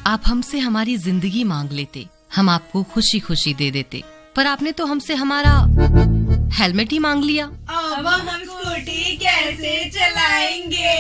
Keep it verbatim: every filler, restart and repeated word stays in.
आप हमसे हमारी जिंदगी मांग लेते, हम आपको खुशी खुशी दे देते, पर आपने तो हमसे हमारा हेलमेट ही मांग लिया। अब हम स्कूटी कैसे चलाएंगे?